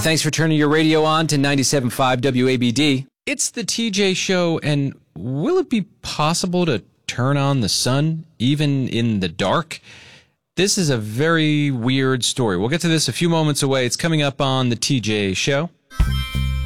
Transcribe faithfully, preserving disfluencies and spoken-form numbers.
thanks for turning your radio on to ninety-seven point five W A B D. It's the T J Show, and will it be possible to turn on the sun even in the dark? This is a very weird story. We'll get to this a few moments away. It's coming up on the T J Show.